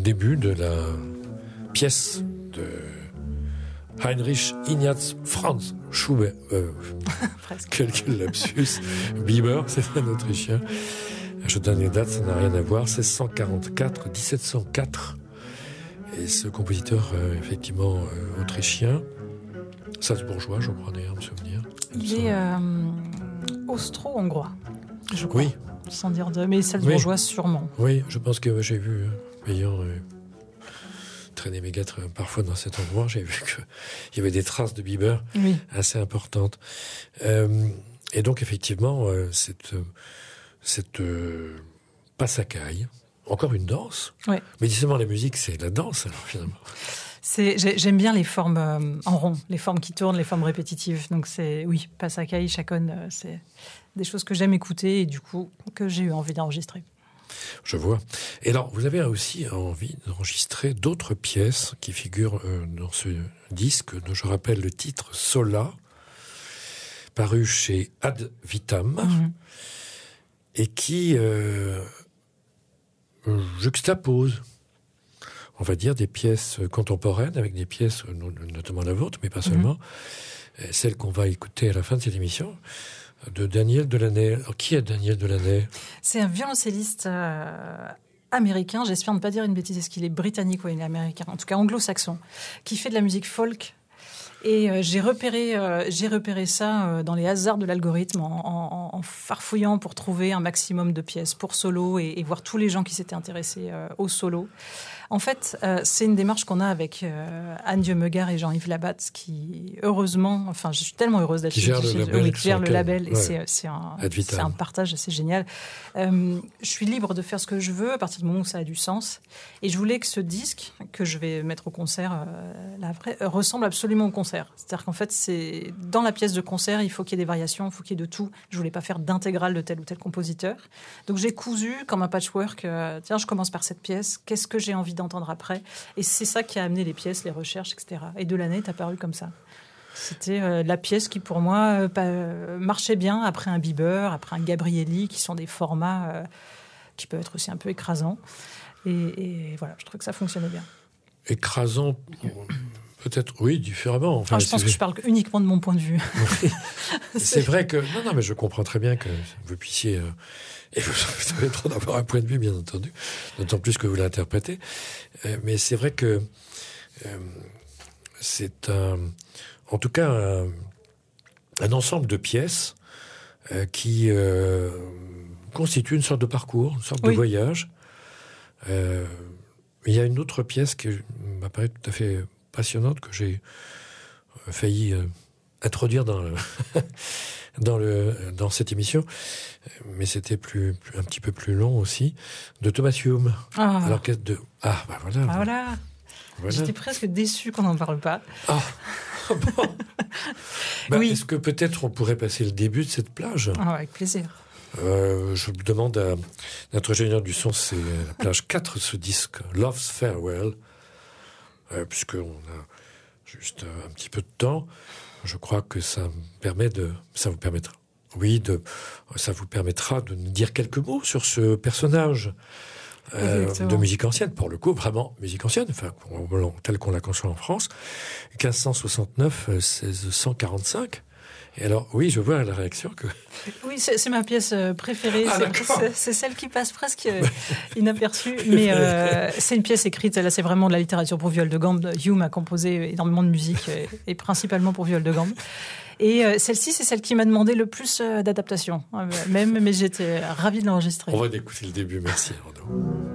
début de la pièce de Heinrich Ignaz Franz Schubert. Quel lapsus. Bieber, c'est un Autrichien. Je donne les dates, ça n'a rien à voir. 1644, 1704. Et ce compositeur, effectivement, autrichien, salzbourgeois, je crois d'ailleurs, me souvenir. Il est austro-hongrois, je crois. Oui. Sans dire mais salzbourgeois sûrement. Oui, je pense que j'ai vu, ayant traîné mes gâtes parfois dans cet endroit, j'ai vu qu'il y avait des traces de Bieber assez importantes. Et donc, effectivement, cette Passacaille, encore une danse. Oui. Mais justement, la musique, c'est la danse, alors, finalement. J'aime bien les formes en rond, les formes qui tournent, les formes répétitives. Donc, Passacaille, Chaconne, c'est des choses que j'aime écouter et du coup, que j'ai eu envie d'enregistrer. Je vois. Et alors, vous avez aussi envie d'enregistrer d'autres pièces qui figurent dans ce disque, dont je rappelle le titre Sola, paru chez Ad Vitam, et qui juxtapose, on va dire, des pièces contemporaines avec des pièces, notamment la vôtre, mais pas seulement, celle qu'on va écouter à la fin de cette émission, de Daniel Delaney. Alors, qui est Daniel Delaney ? C'est un violoncelliste américain, j'espère ne pas dire une bêtise, est-ce qu'il est britannique ou il est américain, en tout cas anglo-saxon, qui fait de la musique folk. Et j'ai repéré ça dans les hasards de l'algorithme en farfouillant pour trouver un maximum de pièces pour solo et voir tous les gens qui s'étaient intéressés au solo. En fait, c'est une démarche qu'on a avec Anne Dieu-Meugard et Jean-Yves Labatte, qui, heureusement, je suis tellement heureuse d'être qui gère le label. Et c'est un partage assez génial. Je suis libre de faire ce que je veux à partir du moment où ça a du sens. Et je voulais que ce disque, que je vais mettre au concert là après, ressemble absolument au concert. C'est-à-dire qu'en fait, c'est dans la pièce de concert, il faut qu'il y ait des variations, il faut qu'il y ait de tout. Je voulais pas faire d'intégrale de tel ou tel compositeur. Donc j'ai cousu comme un patchwork. Tiens, je commence par cette pièce. Qu'est-ce que j'ai envie d'entendre après? Et c'est ça qui a amené les pièces, les recherches, etc. Et Delaney est apparu comme ça. C'était la pièce qui, pour moi, marchait bien après un Bieber, après un Gabrieli, qui sont des formats qui peuvent être aussi un peu écrasants. Et voilà, je trouve que ça fonctionnait bien. Écrasant, peut-être, oui, différemment. Je pense que je parle uniquement de mon point de vue. Oui. C'est vrai que... Non, mais je comprends très bien que vous puissiez... et vous avez le droit d'avoir un point de vue, bien entendu, d'autant plus que vous l'interprétez. Mais c'est vrai que c'est en tout cas un ensemble de pièces qui constitue une sorte de parcours, une sorte de voyage. Il y a une autre pièce qui m'apparaît tout à fait passionnante, que j'ai failli introduire dans cette émission, mais c'était un petit peu plus long aussi, de Thomas Hume. À l'orchestre de... Voilà. J'étais presque déçue qu'on n'en parle pas. Bon. Est-ce que peut-être on pourrait passer le début de cette plage ? Avec plaisir. Je demande à notre ingénieur du son, c'est la plage 4 de ce disque, Love's Farewell, puisqu'on a juste un petit peu de temps. Je crois que ça vous permettra de nous dire quelques mots sur ce personnage de musique ancienne, pour le coup, vraiment musique ancienne, telle qu'on la conçoit en France, 1569-1645. Et alors, oui, je vois la réaction que... Oui, c'est ma pièce préférée. C'est celle qui passe presque inaperçue. Mais c'est une pièce écrite, là, c'est vraiment de la littérature pour viol de gambe. Hume a composé énormément de musique, et principalement pour viol de gambe. Et celle-ci, c'est celle qui m'a demandé le plus d'adaptation. Mais j'étais ravie de l'enregistrer. On va écouter le début. Merci, Arnaud.